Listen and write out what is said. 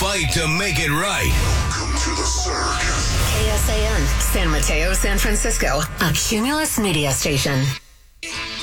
fight to make it right. Welcome to the circus. KSAN, San Mateo, San Francisco, a Cumulus media station.